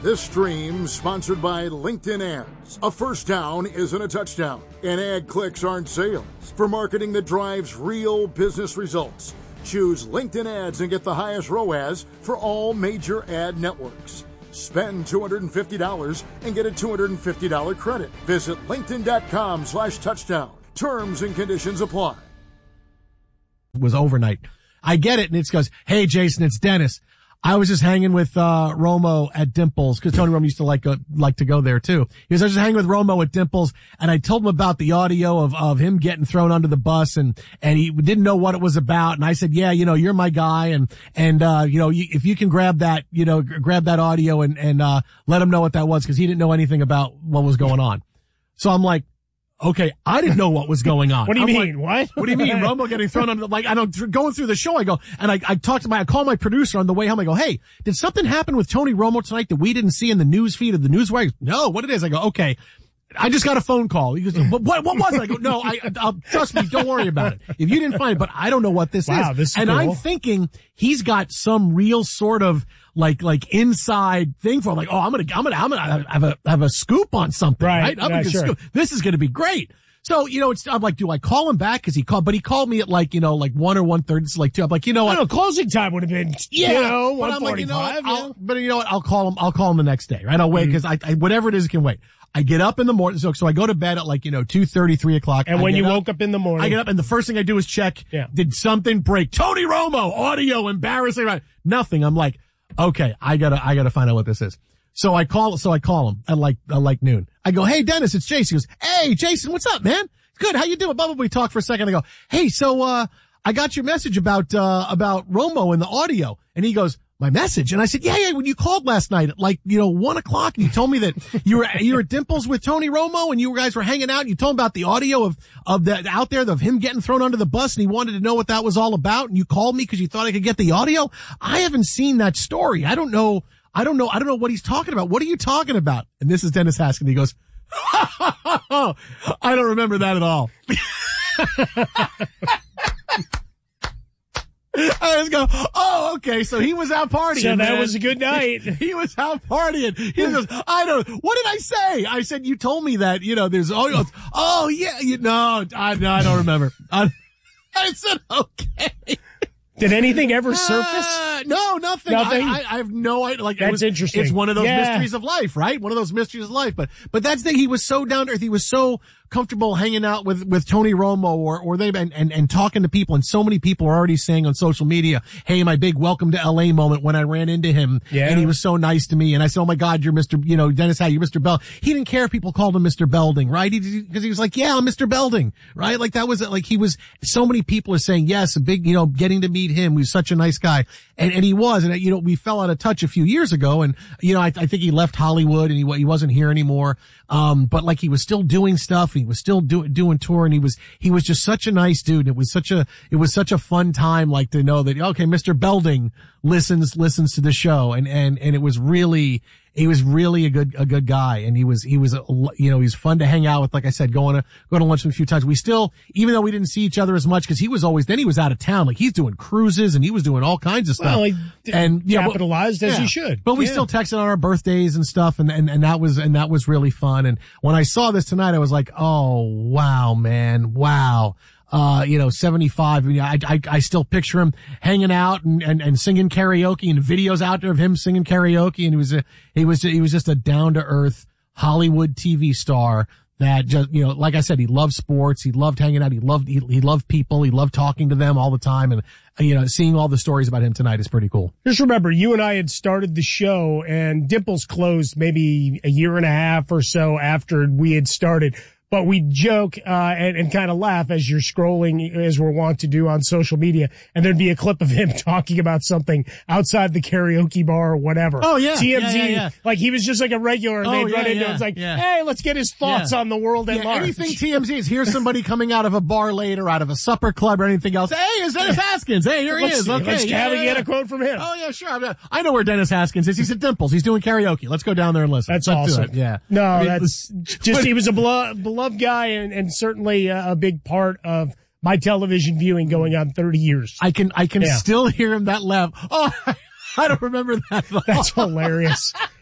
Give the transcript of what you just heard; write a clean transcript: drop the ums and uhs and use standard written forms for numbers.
This stream sponsored by LinkedIn Ads. A first down isn't a touchdown, and ad clicks aren't sales. For marketing that drives real business results, choose LinkedIn Ads and get the highest ROAS for all major ad networks. Spend $250 and get a $250 credit. Visit linkedin.com/touchdown. Terms and conditions apply. Was overnight. I get it, and it goes, hey, Jason, it's Dennis. I was just hanging with Romo at Dimples, because Tony Romo used to like to go there too. He was, I was just hanging with Romo at Dimples, and I told him about the audio of him getting thrown under the bus, and he didn't know what it was about. And I said, yeah, you're my guy, and if you can grab that audio and let him know what that was, because he didn't know anything about what was going on. So I'm like, okay, I didn't know what was going on. What do you mean? Like, what? What do you mean? Romo getting thrown under the, I don't, going through the show, I go, and I call my producer on the way home. I go, hey, did something happen with Tony Romo tonight that we didn't see in the news feed of the newswire? No, what it is? I go, okay. I just got a phone call. He goes, what was it? I go, no, I'll trust me. Don't worry about it. If you didn't find it, but I don't know what this is. Wow, this is and cool. I'm thinking he's got some real sort of like inside thing for him. Like, oh, I'm gonna have a scoop on something, right? I'm gonna sure. scoop. This is gonna be great. So, I'm like, do I call him back? Cause he called me at like 1 or 1:30. It's like 2. I'm like, what? I don't know, closing time would have been, 1:45. But you know what? I'll call him the next day, right? I'll wait, cause I whatever it is can wait. I get up in the morning, so I go to bed at 2:30, 3 o'clock. And when you woke up in the morning. I get up and the first thing I do is check, did something break? Tony Romo, audio, embarrassing, right? Nothing. I'm like, okay, I gotta find out what this is. So I call him at like noon. I go, hey Dennis, it's Jason. He goes, hey Jason, what's up, man? Good, how you doing? Blah, blah, blah. We talk for a second. I go, hey, so, I got your message about Romo and the audio. And he goes, my message? And I said, yeah, when you called last night at 1 o'clock and you told me that you were at Dimples with Tony Romo and you guys were hanging out and you told him about the audio of the out there of him getting thrown under the bus and he wanted to know what that was all about. And you called me because you thought I could get the audio. I haven't seen that story. I don't know what he's talking about. What are you talking about? And this is Dennis Haskin. He goes, I don't remember that at all. I just go, oh, okay. So he was out partying. So that was a good night. He was out partying. He goes, what did I say? I said, you told me that, there's audio. Oh, yeah. I don't remember. I said, okay. Did anything ever surface? No, nothing. I have no idea. That's interesting. It's one of those mysteries of life, right? One of those mysteries of life. But that's the thing. He was so down to earth. He was so comfortable hanging out with Tony Romo or they and talking to people. And so many people are already saying on social media, hey, my big welcome to LA moment when I ran into him. Yeah. And he was so nice to me. And I said, oh my God, you're Mr. Dennis Howe, you're Mr. Bell. He didn't care if people called him Mr. Belding, right? Because he was like, yeah, I'm Mr. Belding, right? Like that was he was, so many people are saying, yes, a big, getting to meet him. He was such a nice guy. And he was. And, we fell out of touch a few years ago. And, I think he left Hollywood and he wasn't here anymore. But he was still doing stuff. He was still doing tour and he was just such a nice dude. It was such a fun time, to know that, okay, Mr. Belding listens to the show. And it was really, he was really a good guy. And he was fun to hang out with. Like I said, going to lunch with him a few times. We still, even though we didn't see each other as much, cause he was out of town. He's doing cruises and he was doing all kinds of stuff. Well, capitalized as he should. But we still texted on our birthdays and stuff. And that was really fun. And when I saw this tonight, I was like, oh, wow, man. Wow. 75. I still picture him hanging out and singing karaoke and videos out there of him singing karaoke. And he was just a down to earth Hollywood TV star that just, like I said, he loved sports. He loved hanging out. He loved people. He loved talking to them all the time. And, seeing all the stories about him tonight is pretty cool. Just remember, you and I had started the show and Dimples closed maybe a year and a half or so after we had started. But we joke, and kind of laugh as you're scrolling, as we're wont to do on social media, and there'd be a clip of him talking about something outside the karaoke bar or whatever. Oh yeah. TMZ, yeah. Like he was just like a regular and they'd run into him. It's like, hey, let's get his thoughts on the world at large. Anything TMZ is, here's somebody coming out of a bar later, out of a supper club or anything else. Hey, it's Dennis Haskins. Hey, here he is. Okay. Let's get a quote from him. Oh yeah, sure. I know where Dennis Haskins is. He's at Dimples. He's doing karaoke. Let's go down there and listen. That's awesome. Yeah. No, that's just, he was a beloved guy and certainly a big part of my television viewing going on 30 years. I can still hear him that laugh. Oh, I don't remember that. That's hilarious.